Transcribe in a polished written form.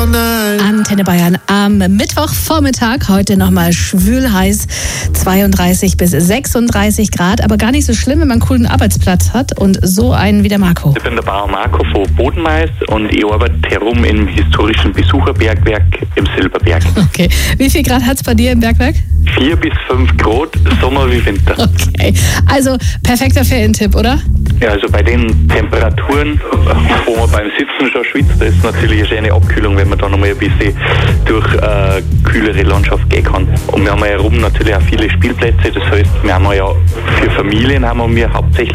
Antenne Bayern am Mittwochvormittag, heute nochmal schwül-heiß, 32 bis 36 Grad, aber gar nicht so schlimm, wenn man einen coolen Arbeitsplatz hat und so einen wie der Marco. Ich bin der Bauer Marco von Bodenmais und ich arbeite herum im historischen Besucherbergwerk im Silberberg. Okay, wie viel Grad hat es bei dir im Bergwerk? 4 bis 5 Grad, Sommer wie Winter. Okay, also perfekter Ferientipp, oder? Ja, also bei den Temperaturen, wo man beim Sitzen schon schwitzt, da ist natürlich eine schöne Abkühlung, wenn man da nochmal ein bisschen durch kühlere Landschaft gehen kann. Und wir haben ja herum natürlich auch viele Spielplätze, das heißt, wir haben ja für Familien haben wir hauptsächlich